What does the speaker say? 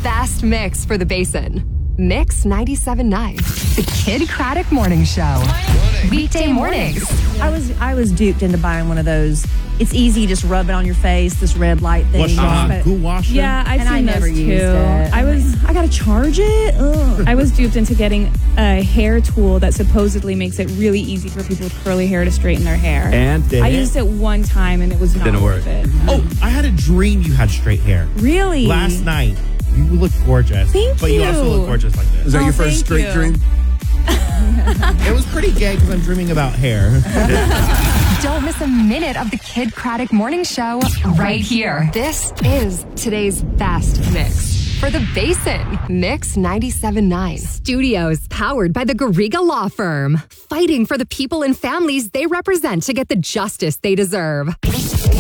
fast mix for the Basin. Mix 97.9. The Kid Craddock Morning Show. Weekday mornings. I was duped into buying one of those. It's easy, just rub it on your face, this red light thing. Goo washer? Yeah, I've seen never those used too. it. I gotta charge it? Ugh. I was duped into getting a hair tool that supposedly makes it really easy for people with curly hair to straighten their hair. And I used it one time and it was not Didn't work. worth it. Oh, I had a dream you had straight hair. Really? Last night. You look gorgeous. Thank but you also you. look gorgeous like this. Is that your thank first straight you. dream? It was pretty gay because I'm dreaming about hair. Don't miss a minute of the Kid Craddock Morning Show right here. This is today's Fast Mix for the Basin. Mix 97.9. Studios powered by the Garriga Law Firm. Fighting for the people and families they represent to get the justice they deserve.